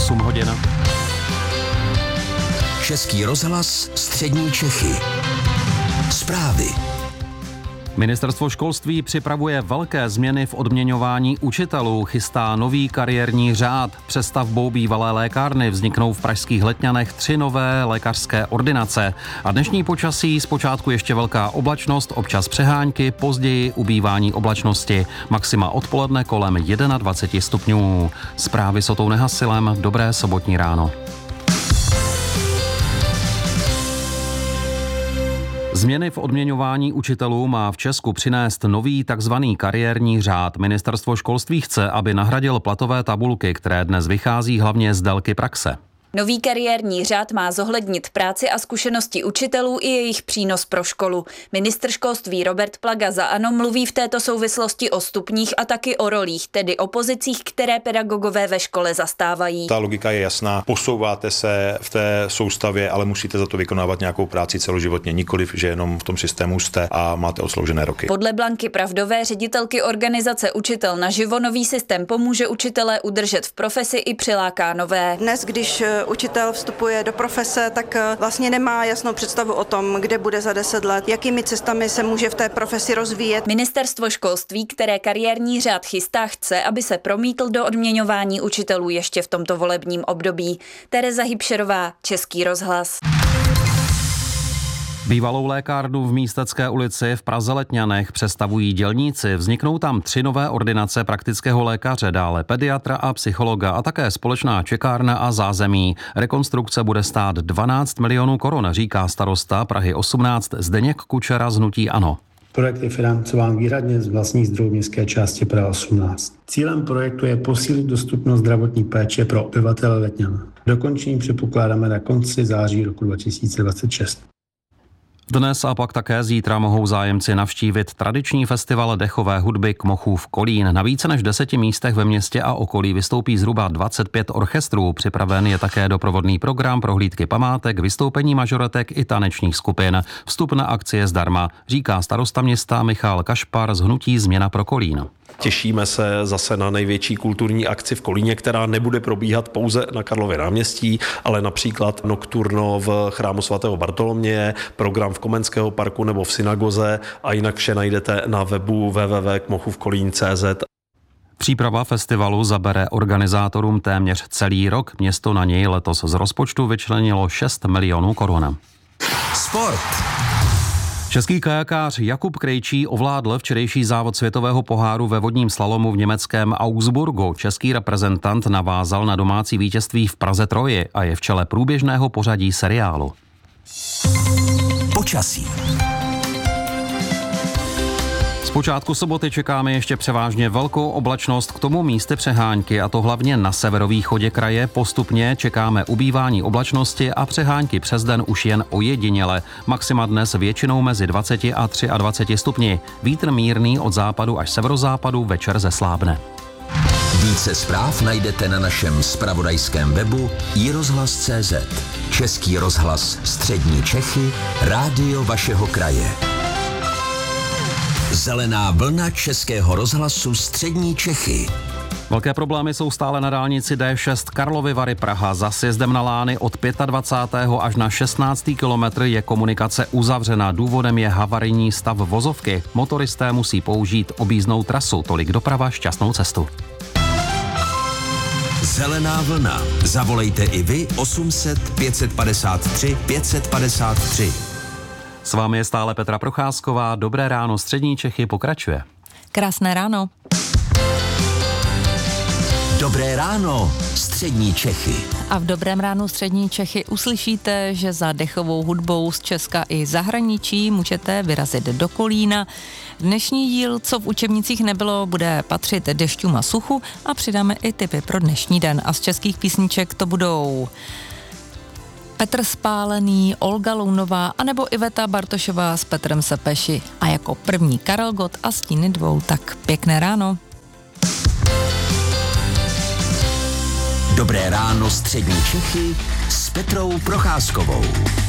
8 hodin. Český rozhlas Střední Čechy. Zprávy. Ministerstvo školství připravuje velké změny v odměňování učitelů, chystá nový kariérní řád. Přestavbou bývalé lékárny vzniknou v pražských Letňanech 3 nové lékařské ordinace. A dnešní počasí, zpočátku ještě velká oblačnost, občas přehánky, později ubývání oblačnosti. Maxima odpoledne kolem 21 stupňů. Zprávy s Otou Nehasilem, dobré sobotní ráno. Změny v odměňování učitelů má v Česku přinést nový takzvaný kariérní řád. Ministerstvo školství chce, aby nahradil platové tabulky, které dnes vychází hlavně z délky praxe. Nový kariérní řád má zohlednit práci a zkušenosti učitelů i jejich přínos pro školu. Ministr školství Robert Plaga za ANO mluví v této souvislosti o stupních a taky o rolích, tedy o pozicích, které pedagogové ve škole zastávají. Ta logika je jasná, posouváte se v té soustavě, ale musíte za to vykonávat nějakou práci celoživotně, nikoliv, že jenom v tom systému jste a máte odsloužené roky. Podle Blanky Pravdové, ředitelky organizace Učitel naživo, nový systém pomůže učitelé udržet v profesi i přiláká nové. Dnes, když učitel vstupuje do profese, tak vlastně nemá jasnou představu o tom, kde bude za 10 let, jakými cestami se může v té profesi rozvíjet. Ministerstvo školství, které kariérní řád chystá, chce, aby se promítl do odměňování učitelů ještě v tomto volebním období. Tereza Hybšerová, Český rozhlas. Bývalou lékárnu v Místecké ulici v Praze Letňanech přestavují dělníci. Vzniknou tam 3 nové ordinace praktického lékaře, dále pediatra a psychologa a také společná čekárna a zázemí. Rekonstrukce bude stát 12 milionů korun, říká starosta Prahy 18 Zdeněk Kučera z hnutí ANO. Projekt je financován výhradně z vlastních zdrojů městské části Praha 18. Cílem projektu je posílit dostupnost zdravotní péče pro obyvatele Letňan. Dokončení předpokládáme na konci září roku 2026. Dnes a pak také zítra mohou zájemci navštívit tradiční festival dechové hudby Kmochův Kolín. Na více než 10 místech ve městě a okolí vystoupí zhruba 25 orchestrů. Připraven je také doprovodný program, prohlídky památek, vystoupení mažoretek i tanečních skupin. Vstup na akci je zdarma, říká starosta města Michal Kašpar z hnutí Změna pro Kolín. Těšíme se zase na největší kulturní akci v Kolíně, která nebude probíhat pouze na Karlově náměstí, ale například nokturno v chrámu svatého Bartoloměje, program v Komenského parku nebo v synagoze a jinak vše najdete na webu www.kmochůvkolín.cz. Příprava festivalu zabere organizátorům téměř celý rok. Město na něj letos z rozpočtu vyčlenilo 6 milionů korun. Sport. Český kajakář Jakub Krejčí ovládl včerejší závod světového poháru ve vodním slalomu v německém Augsburgu. Český reprezentant navázal na domácí vítězství v Praze Troji a je v čele průběžného pořadí seriálu. Počasí. Zpočátku soboty čekáme ještě převážně velkou oblačnost, k tomu místy přehánky, a to hlavně na severovýchodě kraje. Postupně čekáme ubývání oblačnosti a přehánky přes den už jen ojediněle. Maxima dnes většinou mezi 20 a 23 stupni. Vítr mírný od západu až severozápadu, večer zeslábne. Více zpráv najdete na našem zpravodajském webu iRozhlas.cz. Český rozhlas Střední Čechy, rádio vašeho kraje. Zelená vlna Českého rozhlasu Střední Čechy. Velké problémy jsou stále na dálnici D6 Karlovy Vary Praha. Za sjezdem na Lány od 25. až na 16. kilometr je komunikace uzavřena. Důvodem je havarijní stav vozovky. Motoristé musí použít objízdnou trasu. Tolik doprava, šťastnou cestu. Zelená vlna. Zavolejte i vy 800 553 553. S vámi je stále Petra Procházková. Dobré ráno, Střední Čechy pokračuje. Krásné ráno. Dobré ráno, Střední Čechy. A v Dobrém ránu Střední Čechy uslyšíte, že za dechovou hudbou z Česka i zahraničí můžete vyrazit do Kolína. Dnešní díl, co v učebnicích nebylo, bude patřit dešťům a suchu a přidáme i tipy pro dnešní den. A z českých písniček to budou Petr Spálený, Olga Lounová anebo Iveta Bartošová s Petrem Sepeši. A jako první Karel Gott a Stíny dvou. Tak pěkné ráno. Dobré ráno Střední Čechy s Petrou Procházkovou.